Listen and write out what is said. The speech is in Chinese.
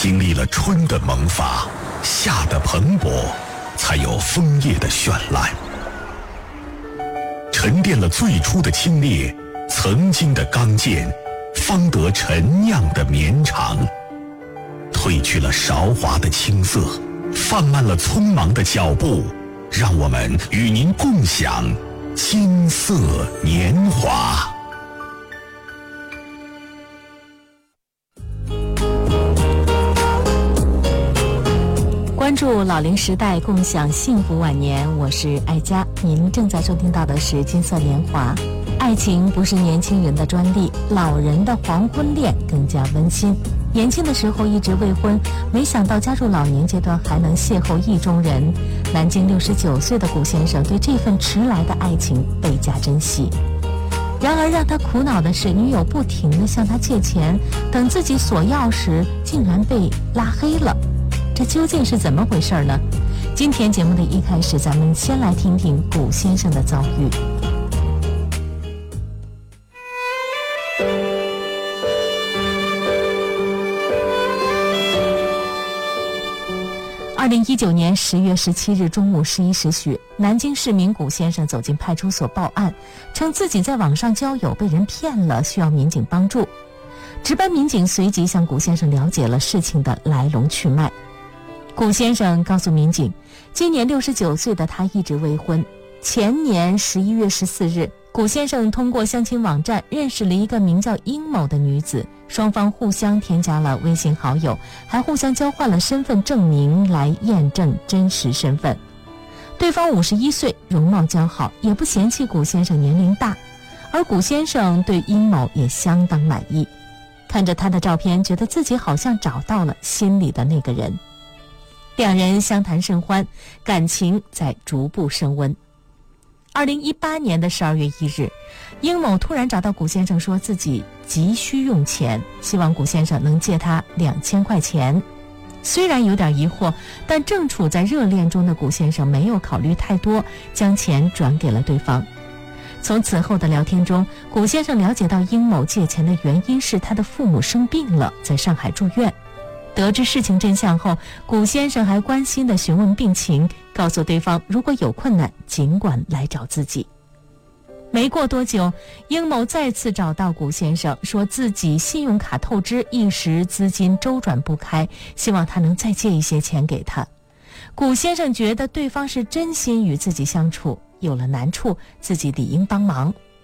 经历了春的萌发，夏的蓬勃，才有枫叶的绚烂。沉淀了最初的清冽，曾经的刚健，方得陈酿的绵长。褪去了韶华的青涩，放慢了匆忙的脚步，让我们与您共享金色年华。 关注老龄时代，共享幸福晚年，我是艾佳。您正在收听到的是金色年华。爱情不是年轻人的专利，老人的黄昏恋更加温馨。年轻的时候一直未婚，没想到加入老年阶段还能邂逅意中人。南京69岁的古先生对这份迟来的爱情倍加珍惜。然而让他苦恼的是，女友不停地向他借钱，等自己索要时竟然被拉黑了。这究竟是怎么回事呢？今天节目的一开始，咱们先来听听古先生的遭遇。2019年10月17日中午11时许，南京市民古先生走进派出所报案，称自己在网上交友被人骗了，需要民警帮助。值班民警随即向古先生了解了事情的来龙去脉。古先生告诉民警，今年69岁的他一直未婚。前年11月14日，古先生通过相亲网站认识了一个名叫殷某的女子，双方互相添加了微信好友，还互相交换了身份证明来验证真实身份。对方51岁，容貌姣好，也不嫌弃古先生年龄大，而古先生对殷某也相当满意。看着他的照片，觉得自己好像找到了心里的那个人。两人相谈甚欢，感情在逐步升温。2018年的12月1日，殷某突然找到古先生，说自己急需用钱，希望古先生能借他2000块钱。虽然有点疑惑，但正处在热恋中的古先生没有考虑太多，将钱转给了对方。从此后的聊天中，古先生了解到殷某借钱的原因是他的父母生病了，在上海住院。得知事情真相后，古先生还关心地询问病情，告诉对方如果有困难尽管来找自己。没过多久，殷某再次找到古先生，说自己信用卡透支，一时资金周转不开，希望他能再借一些钱给他。古先生觉得对方是真心与自己相处，有了难处自己理应帮忙，